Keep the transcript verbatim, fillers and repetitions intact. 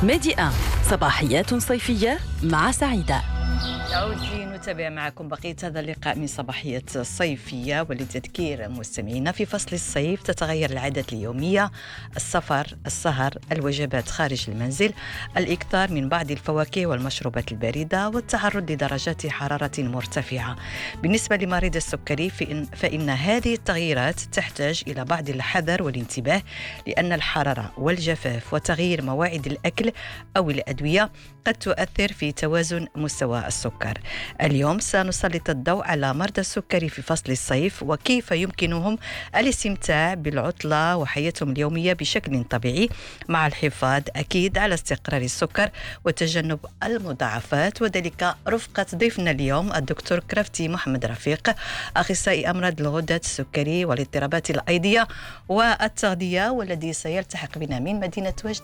ميديا صباحيات صيفية مع سعيدة. نعود نتابع معكم بقية هذا اللقاء من صباحية صيفية. ولتذكير مستمعينا، في فصل الصيف تتغير العادات اليومية: السفر، السهر، الوجبات خارج المنزل، الإكثار من بعض الفواكه والمشروبات الباردة، والتعرض لدرجات حرارة مرتفعة. بالنسبة لمريض السكري فإن, فإن هذه التغييرات تحتاج إلى بعض الحذر والانتباه، لأن الحرارة والجفاف وتغيير مواعيد الأكل أو الأدوية قد تؤثر في توازن مستوى السكر. اليوم سنسلط الضوء على مرضى السكري في فصل الصيف، وكيف يمكنهم الاستمتاع بالعطلة وحياتهم اليومية بشكل طبيعي، مع الحفاظ أكيد على استقرار السكر وتجنب المضاعفات. وذلك رفقة ضيفنا اليوم الدكتور كرافتي محمد رفيق، أخصائي أمراض الغدة السكري والاضطرابات الأيضية والتغذية، والذي سيلتحق بنا من مدينة وجدة.